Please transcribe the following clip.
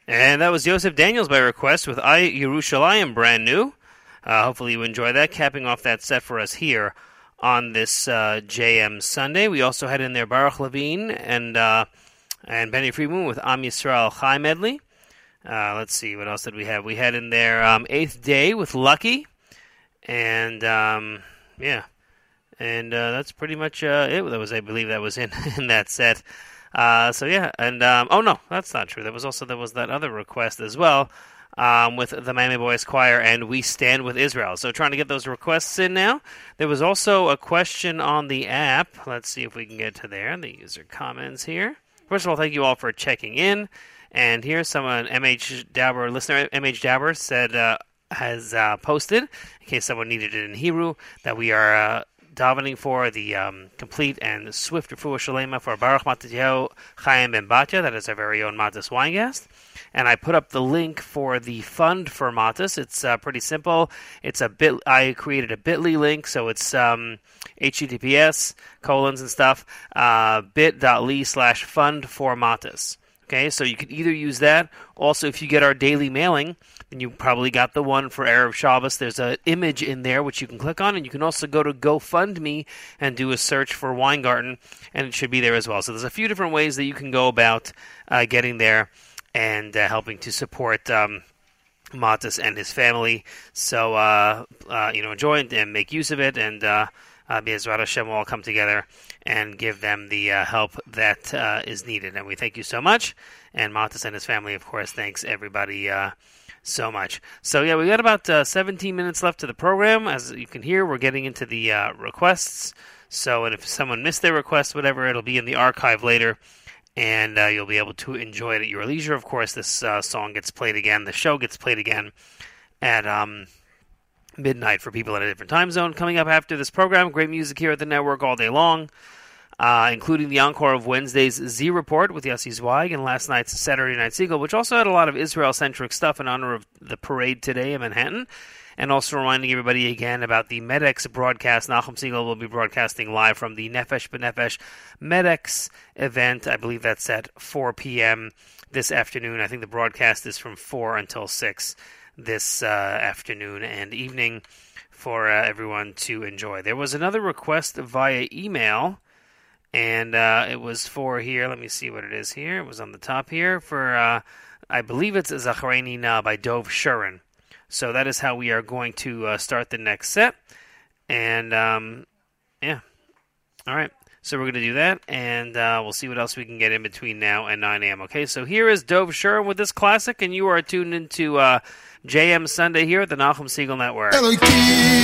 And that was Yosef Daniels by request with I Yerushalayim, brand new. Hopefully you enjoy that, capping off that set for us here on this JM Sunday. We also had in there Baruch Levine and Benny Friedman with Am Yisrael Chai medley. Let's see, what else did we have? We had in there Eighth Day with Lucky. And, that's pretty much it. I believe that was in that set. Oh no, that's not true. There was that other request as well, with the Miami Boys Choir and We Stand with Israel. So trying to get those requests in now. There was also a question on the app. Let's see if we can get to there. The user comments here. First of all, thank you all for checking in. And here's someone, MH Dabber, listener MH Dabber said, has posted, in case someone needed it in Hebrew, that we are davening for the complete and swift refuah shalema for Baruch Matityahu Chaim Ben Batya. That is our very own Matis Weingast. And I put up the link for the fund for Matis. It's pretty simple. I created a bit.ly link, so it's HTTPS, colons and stuff, bit.ly/fund for Matis. Okay, so you can either use that. Also, if you get our daily mailing, then you probably got the one for Erev Shabbos. There's an image in there which you can click on, and you can also go to GoFundMe and do a search for Weingarten, and it should be there as well. So there's a few different ways that you can go about getting there and helping to support Matis and his family. So, enjoy it and make use of it, and Be'ezrat Hashem will all come together and give them the help that is needed. And we thank you so much. And Matis and his family, of course, thanks everybody so much. So, yeah, we got about 17 minutes left to the program. As you can hear, we're getting into the requests. So, and if someone missed their request, whatever, it'll be in the archive later. And you'll be able to enjoy it at your leisure. Of course, this song gets played again. The show gets played again at midnight for people in a different time zone. Coming up after this program, great music here at the network all day long, including the encore of Wednesday's Z Report with Yossi Zweig and last night's Saturday Night Seagull, which also had a lot of Israel-centric stuff in honor of the parade today in Manhattan. And also reminding everybody again about the Medex broadcast. Nachum Segal will be broadcasting live from the Nefesh B'Nefesh Medex event. I believe that's at 4 p.m. this afternoon. I think the broadcast is from 4 until 6 this afternoon and evening for everyone to enjoy. There was another request via email, and it was for here. Let me see what it is here. It was on the top here for, I believe it's Zachareni Na by Dov Shurin. So that is how we are going to start the next set. And, all right. So we're going to do that, and we'll see what else we can get in between now and 9 a.m. Okay, so here is Dov Shurin with this classic, and you are tuned into JM Sunday here at the Nachum Segal Network.